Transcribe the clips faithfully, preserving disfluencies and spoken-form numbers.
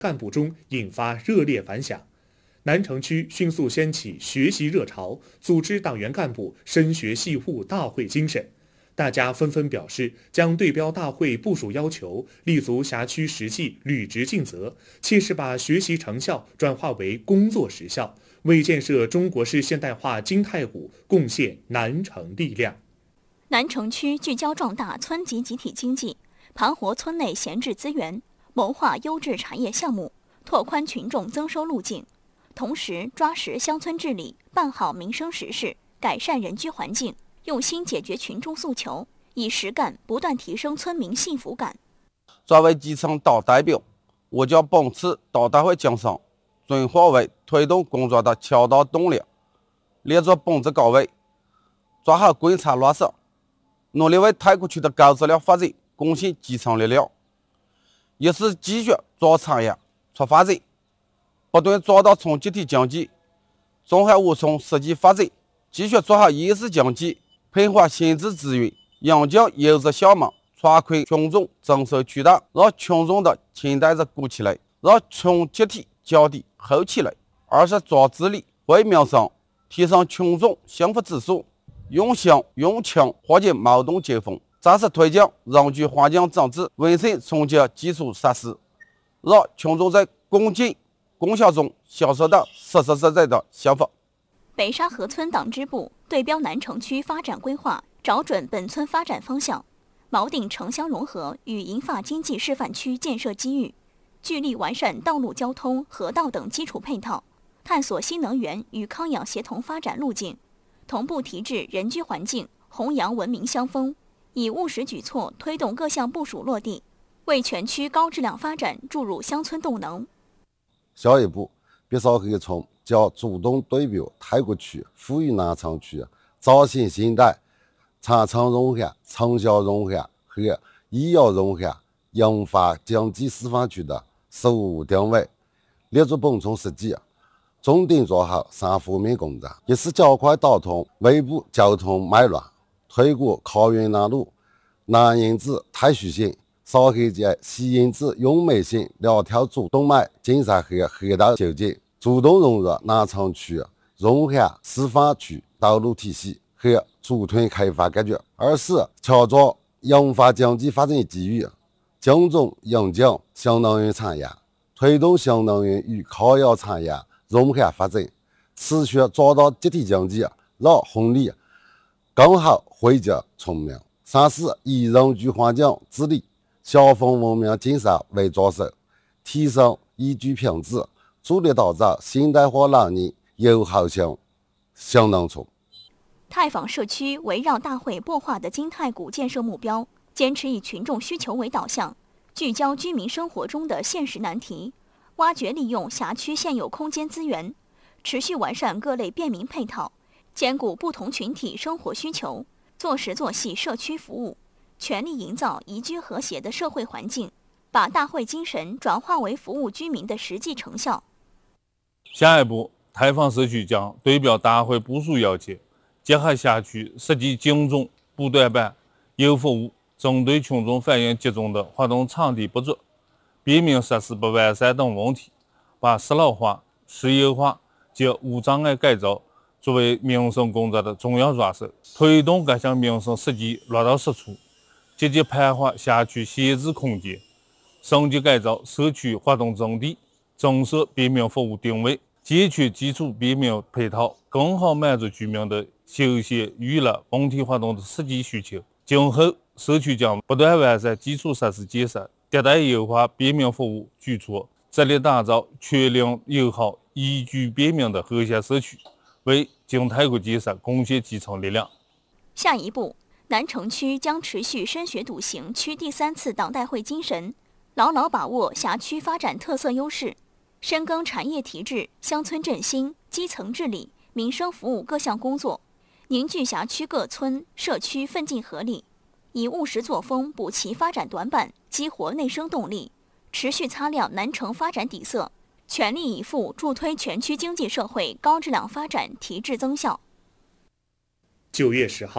干部中引发热烈反响。南城区迅速掀起学习热潮，组织党员干部深学细悟大会精神。大家纷纷表示，将对标大会部署要求，立足辖区实际，履职尽责，切实把学习成效转化为工作实效，为建设中国式现代化金太谷贡献南城力量。 南城区聚焦壮大村级集体经济，盘活村内闲置资源，谋划优质产业项目，拓宽群众增收路径。同时抓实乡村治理，办好民生实事，改善人居环境，用心解决群众诉求，以实干不断提升村民幸福感。 作为基层党代表，我将秉持党大会精神，转化为推动工作的强大动力，立足本职岗位，抓好规查落实，努力为太谷区的高质量发展贡献基层力量。一是继续抓产业促发展，不断抓到村集体经济、综合五村实际发展，继续做好一市经济，配合闲置资源，引进优质项目，拓宽群众增收渠道，让群众的钱袋子鼓起来，让村集体经济好起来。二是抓治理为民生，提升群众幸福指数，用心用情化解矛盾纠纷，扎实推进人居环境整治，完善村级基础设施，让群众在共进共享中享受到实实在在的幸福。 北沙河村党支部对标南城区发展规划，找准本村发展方向，锚定城乡融合与银发经济示范区建设机遇，聚力完善道路交通、河道等基础配套，探索新能源与康养协同发展路径，同步提质人居环境，弘扬文明乡风，以务实举措推动各项部署落地，为全区高质量发展注入乡村动能。 下一步，北沙河村将主动对标太谷区，赋予南城区造新现代、产城融合、城乡融合和医药融合引发经济示范区的实务定位，立足本村实际，重点做好三方面工作：一是加快打通内部交通脉络，推广康源南路、南营子太虚线、沙河街西营子永美线两条主动脉建设和河道修建，主动融入南城区融合示范区道路体系和组团开发格局。二是强壮引发经济发展机遇，精准引进新能源产业，推动新能源与康养产业融合发展，持续抓到集体经济，让红利更好惠及村民。三是以人居环境治理、乡风文明建设为着手，提升宜居品质，助力打造现代化老年友好型新农村。 太坊社区围绕大会擘画的金太谷建设目标，坚持以群众需求为导向，聚焦居民生活中的现实难题，挖掘利用辖区现有空间资源，持续完善各类便民配套，兼顾不同群体生活需求，做实做细社区服务，全力营造宜居和谐的社会环境，把大会精神转化为服务居民的实际成效。 下一步，太坊社区将对标大会部署要求，结合辖区实际精准补短板、优服务，针对群众反映集中的活动场地不足、便民设施不完善等问题，把适老化、适优化及无障碍改造作为民生工作的重要抓手，推动各项民生实际落到实处，积极盘活辖区闲置空间，升级改造社区活动阵地，增设便民服务定位，健全基础便民配套，更好满足居民的休闲娱乐文体活动的实际需求。今后社区将不断完善基础设施建设，迭代优化便民服务举措，致力打造全龄友好、宜居便民的和谐社区，为金太谷建设贡献基层力量。 下一步，南城区将持续深学笃行区第三次党代会精神，牢牢把握辖区发展特色优势，深耕产业提质、乡村振兴、基层治理、民生服务各项工作，凝聚辖区各村社区奋进合力，以务实作风补齐发展短板，激活内生动力，持续擦亮南城发展底色，全力以赴助推全区经济社会高质量发展提质增效。 九月十号，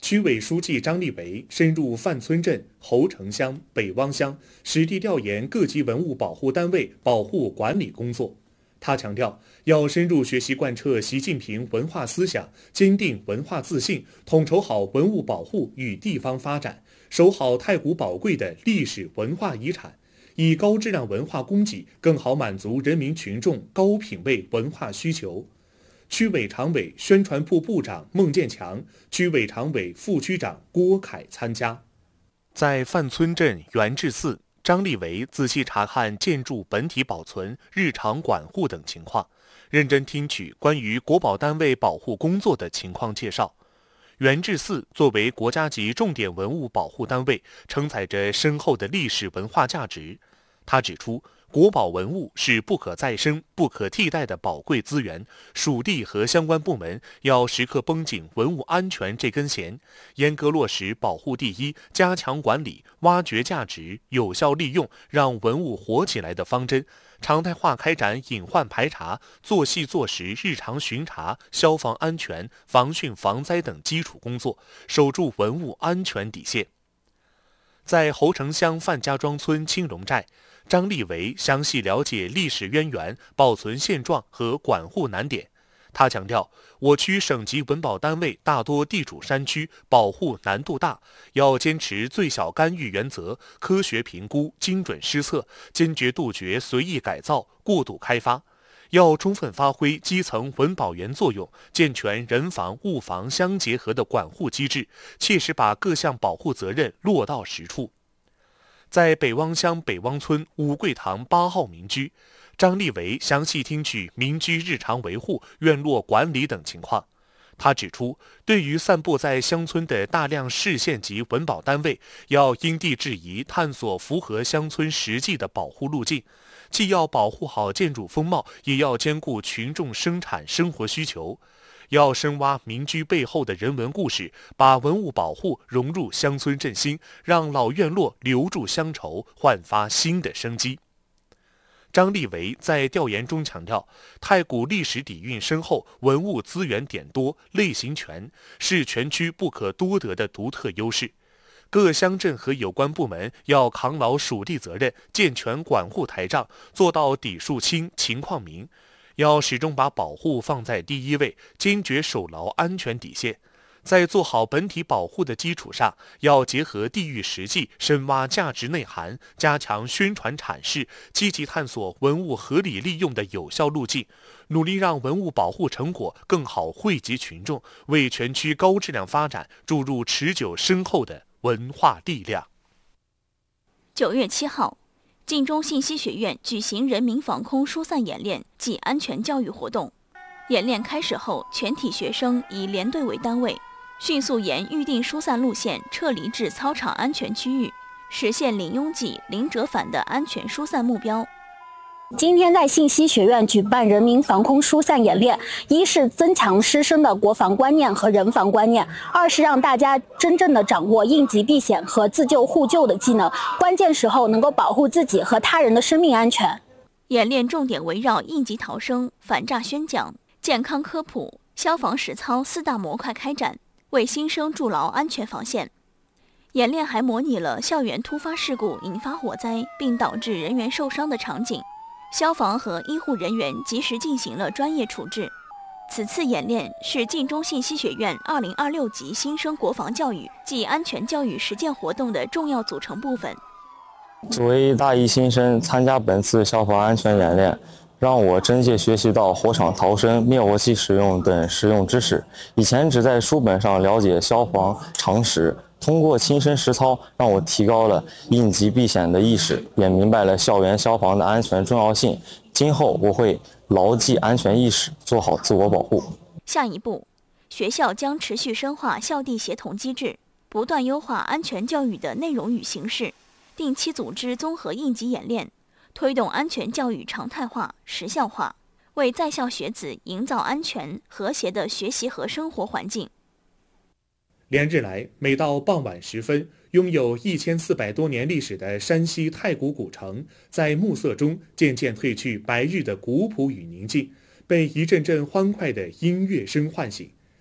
区委书记张立维深入范村镇、侯城乡、北汪乡，实地调研各级文物保护单位保护管理工作。他强调，要深入学习贯彻习近平文化思想，坚定文化自信，统筹好文物保护与地方发展，守好太古宝贵的历史文化遗产，以高质量文化供给更好满足人民群众高品位文化需求。区委常委、宣传部部长孟建强、区委常委、副区长郭凯参加。在范村镇元至寺，张立维仔细查看建筑本体保存、日常管护等情况，认真听取关于国保单位保护工作的情况介绍。元至寺作为国家级重点文物保护单位，承载着深厚的历史文化价值。他指出，国宝文物是不可再生、不可替代的宝贵资源，属地和相关部门要时刻绷紧文物安全这根弦，严格落实保护第一、加强管理、挖掘价值、有效利用、让文物活起来的方针，常态化开展隐患排查、做细做实日常巡查、消防安全、防汛防灾等基础工作，守住文物安全底线。在侯城乡范家庄村青龙寨，张立维详细了解历史渊源、保存现状和管护难点。他强调，我区省级文保单位大多地处山区，保护难度大，要坚持最小干预原则，科学评估、精准施策，坚决杜绝随意改造、过度开发。要充分发挥基层文保员作用，健全人防物防相结合的管护机制，切实把各项保护责任落到实处。在北汪乡北汪村五桂堂八号民居，张立维详细听取民居日常维护、院落管理等情况。他指出，对于散布在乡村的大量市县级文保单位，要因地制宜探索符合乡村实际的保护路径，既要保护好建筑风貌，也要兼顾群众生产生活需求。要深挖民居背后的人文故事，把文物保护融入乡村振兴，让老院落留住乡愁，焕发新的生机。张立维在调研中强调，太古历史底蕴深厚，文物资源点多，类型全，是全区不可多得的独特优势。各乡镇和有关部门要扛牢属地责任，健全管护台账，做到底数清、情况明。要始终把保护放在第一位，坚决守牢安全底线。在做好本体保护的基础上，要结合地域实际，深挖价值内涵，加强宣传阐释，积极探索文物合理利用的有效路径，努力让文物保护成果更好惠及群众，为全区高质量发展注入持久深厚的文化力量。 九月七号，晋中信息学院举行人民防空疏散演练暨安全教育活动。演练开始后，全体学生以连队为单位，迅速沿预定疏散路线撤离至操场安全区域，实现零拥挤、零折返的安全疏散目标。 今天在信息学院举办人民防空疏散演练，一是增强师生的国防观念和人防观念，二是让大家真正的掌握应急避险和自救互救的技能，关键时候能够保护自己和他人的生命安全。 演练重点围绕应急逃生、反诈宣讲、健康科普、消防实操四大模块开展，为新生筑牢安全防线。演练还模拟了校园突发事故引发火灾并导致人员受伤的场景，消防和医护人员及时进行了专业处置。此次演练是晋中信息学院二零二六级新生国防教育暨安全教育实践活动的重要组成部分。 作为大一新生，参加本次消防安全演练，让我真切学习到火场逃生、灭火器使用等实用知识。以前只在书本上了解消防常识，通过亲身实操，让我提高了应急避险的意识，也明白了校园消防的安全重要性。今后我会牢记安全意识，做好自我保护。 下一步，学校将持续深化校地协同机制，不断优化安全教育的内容与形式，定期组织综合应急演练，推动安全教育常态化、实效化，为在校学子营造安全、和谐的学习和生活环境。 连日来，每到傍晚时分，拥有一千四百多年历史的山西太古古城，在暮色中渐渐褪去白日的古朴与宁静，被一阵阵欢快的音乐声唤醒。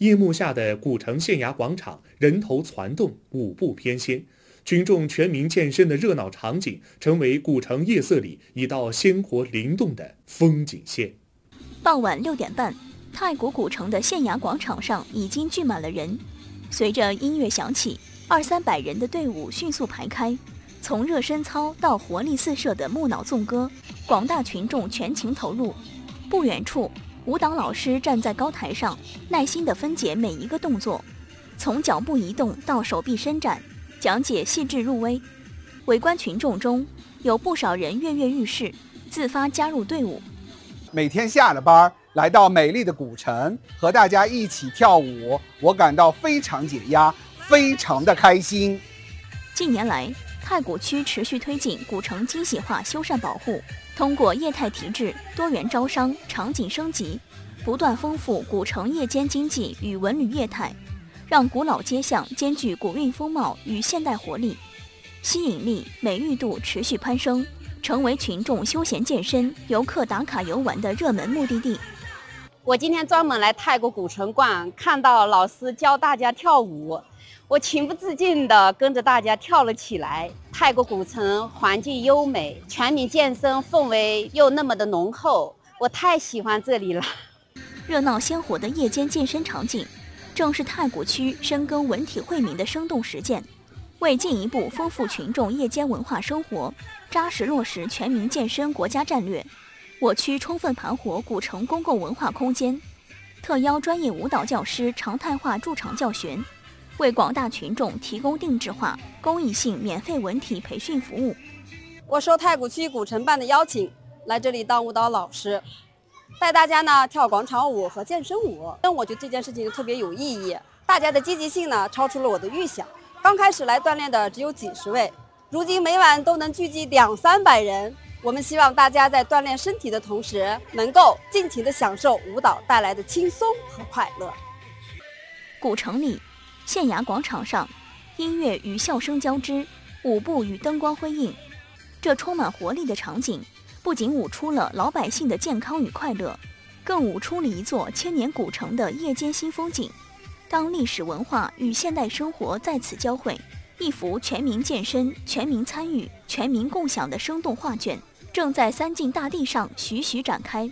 夜幕下的古城县衙广场人头攒动，舞步翩跹，群众全民健身的热闹场景成为古城夜色里一道鲜活灵动的风景线。 傍晚六点半，太谷古城的县衙广场上已经聚满了人。随着音乐响起，二三百人的队伍迅速排开，从热身操到活力四射的木脑纵歌，广大群众全情投入。不远处，舞蹈老师站在高台上，耐心地分解每一个动作，从脚步移动到手臂伸展，讲解细致入微。围观群众中有不少人跃跃欲试，自发加入队伍。 每天下了班来到美丽的古城，和大家一起跳舞，我感到非常解压，非常的开心。 近年来，太谷区持续推进古城精细化修缮保护，通过业态提质、多元招商、场景升级，不断丰富古城夜间经济与文旅业态，让古老街巷兼具古韵风貌与现代活力，吸引力、美誉度持续攀升，成为群众休闲健身、游客打卡游玩的热门目的地。 我今天专门来太谷古城逛，看到老师教大家跳舞，我情不自禁地跟着大家跳了起来。太谷古城环境优美，全民健身氛围又那么的浓厚，我太喜欢这里了。 热闹鲜活的夜间健身场景，正是太谷区深耕文体惠民的生动实践。为进一步丰富群众夜间文化生活，扎实落实全民健身国家战略，我区充分盘活古城公共文化空间，特邀专业舞蹈教师常态化驻场教学，为广大群众提供定制化、公益性免费文体培训服务。 我受太谷区古城办的邀请，来这里当舞蹈老师，带大家呢跳广场舞和健身舞。但我觉得这件事情特别有意义，大家的积极性呢超出了我的预想。刚开始来锻炼的只有几十位，如今每晚都能聚集两三百人。我们希望大家在锻炼身体的同时，能够尽情地享受舞蹈带来的轻松和快乐。 古城里，县衙广场上，音乐与笑声交织，舞步与灯光辉映。这充满活力的场景，不仅舞出了老百姓的健康与快乐，更舞出了一座千年古城的夜间新风景。当历史文化与现代生活在此交汇，一幅全民健身、全民参与、全民共享的生动画卷，正在三晋大地上徐徐展开。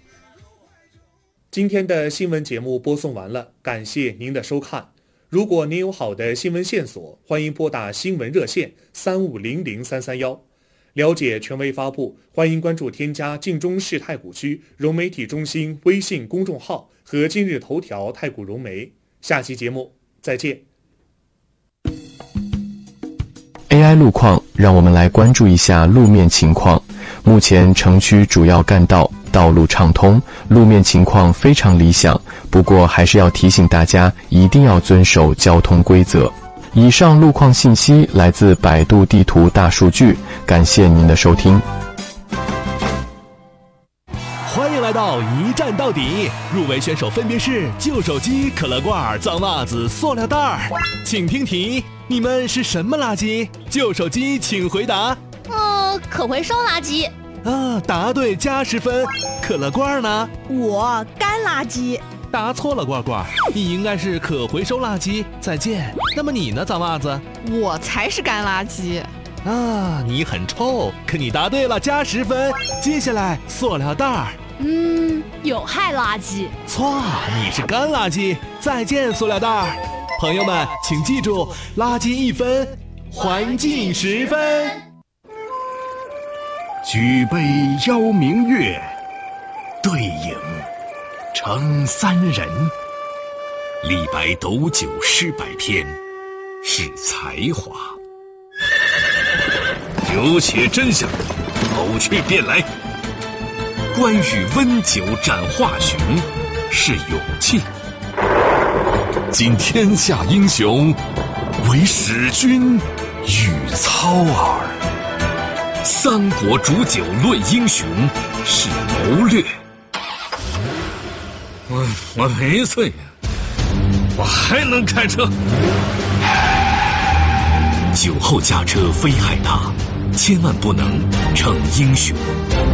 今天的新闻节目播送完了，感谢您的收看。如果您有好的新闻线索，欢迎拨打新闻热线三五零零三三幺。了解权威发布，欢迎关注添加晋中市太谷区融媒体中心微信公众号和今日头条太谷融媒。下期节目再见。 A I 路况，让我们来关注一下路面情况。目前城区主要干道道路畅通，路面情况非常理想，不过还是要提醒大家一定要遵守交通规则。以上路况信息来自百度地图大数据，感谢您的收听。 欢迎来到一站到底，入围选手分别是旧手机、可乐罐、脏袜子、塑料袋。请听题，你们是什么垃圾？旧手机请回答。 呃，可回收垃圾。 啊，答对加十分。可乐罐呢？ 我干垃圾。 答错了，罐罐，你应该是可回收垃圾。再见。那么你呢，脏袜子？ 我才是干垃圾。 啊，你很臭，可你答对了，加十分。接下来，塑料袋。 嗯，有害垃圾。 错，你是干垃圾。再见，塑料袋。朋友们，请记住，垃圾一分，环境十分。 举杯邀明月，对影成三人。李白斗酒诗百篇，是才华。有且真相，口去便来。关羽温酒斩华雄，是勇气。今天下英雄，唯使君与操耳。三国煮酒论英雄，是谋略。我我没醉呀，我还能开车。酒后驾车非害他，千万不能逞英雄。